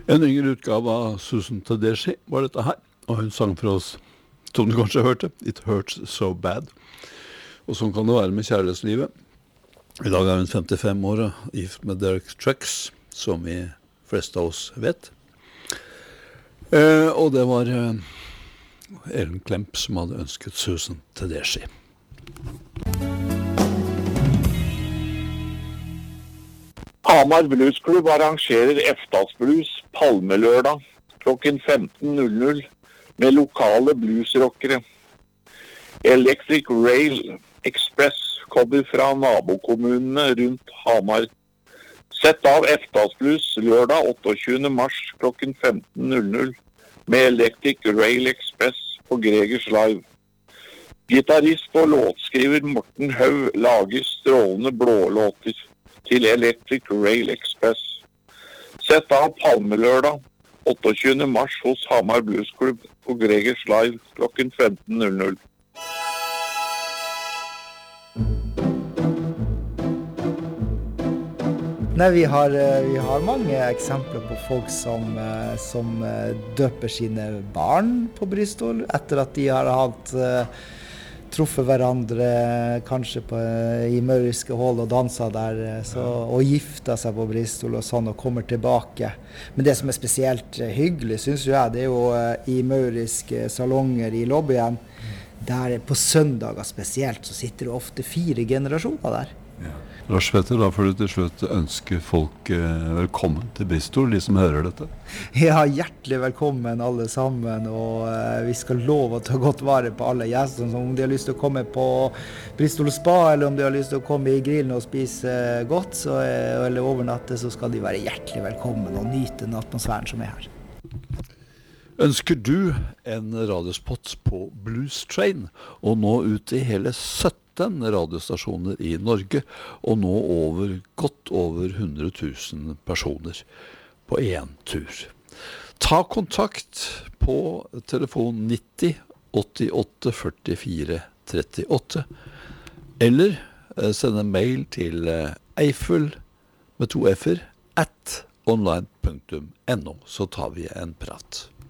En yngre utgave av Susan Tedeschi var dette her, og hun sang for oss, som du kanskje hørte, It Hurts So Bad. Og sånn kan det være med kjærlighetslivet. I dag er hun 55 år, gift med Derek Trucks, som vi fleste av oss vet. Og det var Ellen Klemp som hadde ønsket Susan Tedeschi. Hamar Bluesklubb arrangerer Eftas-blues Palmelørdag klokken 15.00 med lokale bluesrockere. Electric Rail Express kommer fra nabokommunene rundt Hamar. Sett av Eftas-blues lørdag 28. mars klokken 15.00 med Electric Rail Express på Gregers Live. Gitarrist og låtskriver Morten Haug lager strålende blålåter til Electric Rail Express. Sett av Palmelørdag 28. mars hos Hamar Bluesklubb på Gregers Live klokken 15.00. Nei, vi har mange eksempler på folk som døper sine barn på Bristol etter at de har hatt truffet hverandre kanskje i mauriske hold og danset der, og gifta seg på Bristol og sånn, og kommer tilbake. Men det som er spesielt hyggelig, synes jeg, det er jo i mauriske salonger i lobbyen, der på søndager spesielt, så sitter det ofte 4 generasjoner der. Ja. Lars Petter, da får du til slutt ønske folk velkommen til Bristol, de som hører dette. Ja, hjertelig velkommen alle sammen, og vi skal love å ta godt vare på alle gjestene, om de har lyst til å komme på Bristol Spa, eller om de har lyst til å komme i grillen og spise godt, eller overnatte, så skal de være hjertelig velkommen og nyte den atmosfæren som er her. Ønsker du en radiospot på Blues Train, og nå ut i hele 17 radiostasjoner i Norge, og nå godt over 100 000 personer på en tur. Ta kontakt på telefon 90 88 44 38, eller send en mail til Eiffel med 2 f-er @ online.no, så tar vi en prat.